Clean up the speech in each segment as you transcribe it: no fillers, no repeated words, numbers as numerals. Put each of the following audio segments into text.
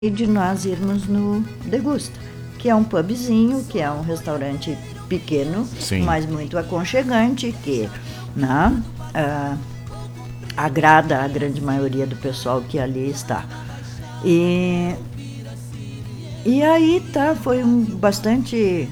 de nós irmos no Degusta, que é um pubzinho, que é um restaurante pequeno, Sim. mas muito aconchegante, que, né, agrada a grande maioria do pessoal que ali está. E aí tá, foi bastante...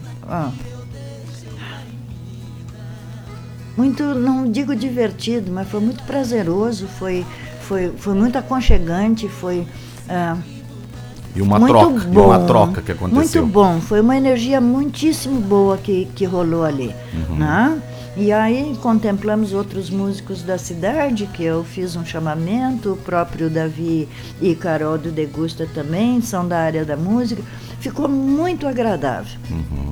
muito, não digo divertido, mas foi muito prazeroso, foi muito aconchegante, foi... E uma troca que aconteceu. Muito bom, foi uma energia muitíssimo boa que rolou ali, né? E aí contemplamos outros músicos da cidade, que eu fiz um chamamento, o próprio Davi e Carol do Degusta também, são da área da música, ficou muito agradável.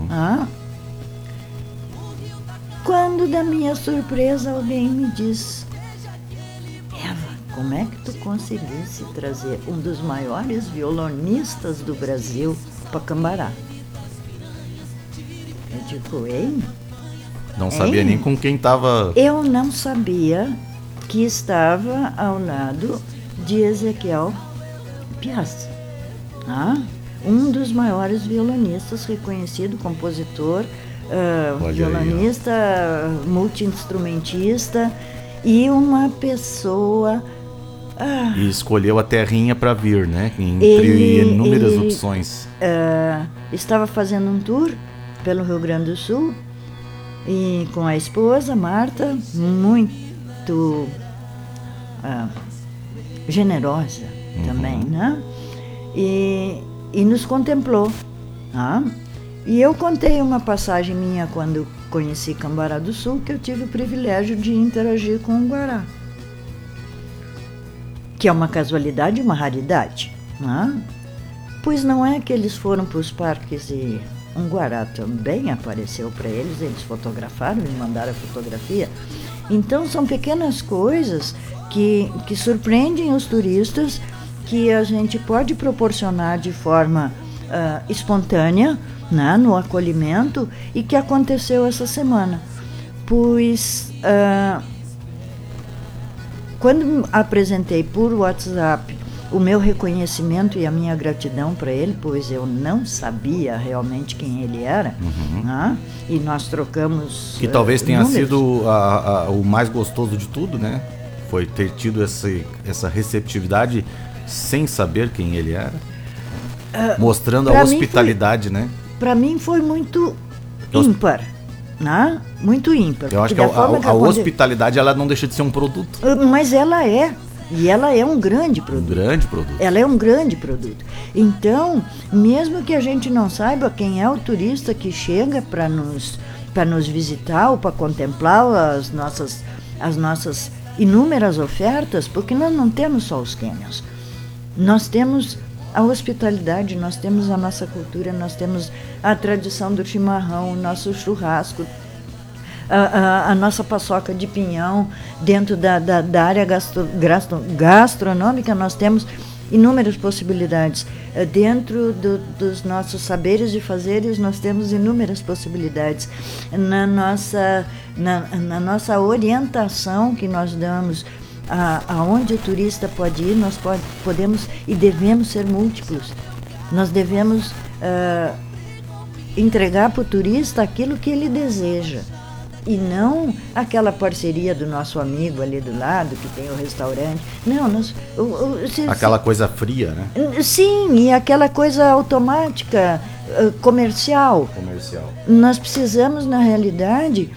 Quando, da minha surpresa, alguém me diz: Eva, como é que tu conseguisse trazer um dos maiores violonistas do Brasil para Cambará? Eu digo, hein? Não sabia nem com quem estava... Eu não sabia que estava ao lado de Ezequiel Piazza, um dos maiores violonistas, reconhecido compositor, violonista, multi-instrumentista e uma pessoa... E escolheu a terrinha para vir, né? Entre inúmeras opções. Estava fazendo um tour pelo Rio Grande do Sul e com a esposa, Marta, muito generosa também, né? E nos contemplou. E eu contei uma passagem minha quando conheci Cambará do Sul, que eu tive o privilégio de interagir com o Guará, que é uma casualidade e uma raridade. Pois não é que eles foram para os parques e um Guará também apareceu para eles fotografaram, me mandaram a fotografia. Então são pequenas coisas que surpreendem os turistas, que a gente pode proporcionar de forma espontânea, né, no acolhimento, e que aconteceu essa semana. Pois quando apresentei por WhatsApp o meu reconhecimento e a minha gratidão para ele, pois eu não sabia realmente quem ele era, e nós trocamos... Que talvez tenha números. sido o mais gostoso de tudo, né? Foi ter tido essa receptividade sem saber quem ele era, mostrando a hospitalidade, né? Para mim foi muito ímpar, né? Muito ímpar. Eu acho que a hospitalidade, ela não deixa de ser um produto. Mas ela é. E ela é um grande produto. Um grande produto. Ela é um grande produto. Então, mesmo que a gente não saiba quem é o turista que chega para nos visitar ou para contemplar as nossas inúmeras ofertas, porque nós não temos só os canyons. Nós temos a hospitalidade, nós temos a nossa cultura, nós temos a tradição do chimarrão, o nosso churrasco, a nossa paçoca de pinhão. Dentro da área gastronômica nós temos inúmeras possibilidades. Dentro dos nossos saberes e fazeres nós temos inúmeras possibilidades. Na nossa orientação que nós damos, aonde o turista pode ir, nós podemos e devemos ser múltiplos. Nós devemos entregar para o turista aquilo que ele deseja, e não aquela parceria do nosso amigo ali do lado, que tem o restaurante. Não, aquela coisa fria, né? Sim, e aquela coisa automática, comercial. Nós precisamos, na realidade,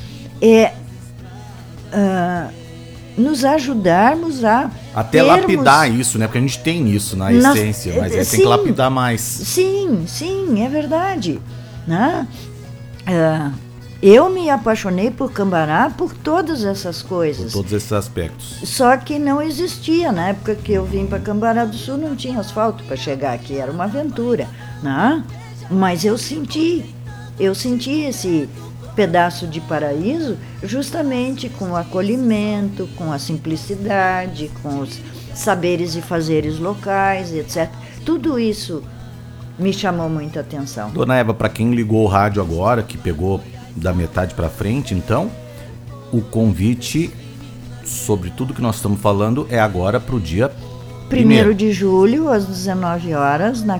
nos ajudarmos a até lapidar isso, né? Porque a gente tem isso na essência, mas tem que lapidar mais. Sim, é verdade, né? Eu me apaixonei por Cambará por todas essas coisas. Por todos esses aspectos. Só que não existia. Na época que eu vim para Cambará do Sul, não tinha asfalto para chegar aqui, era uma aventura, né? Mas eu senti esse pedaço de paraíso justamente com o acolhimento, com a simplicidade, com os saberes e fazeres locais, etc. Tudo isso me chamou muita atenção. Dona Eva, para quem ligou o rádio agora, que pegou da metade para frente, então, o convite sobre tudo que nós estamos falando é agora para o dia 1º de julho, às 19 horas, na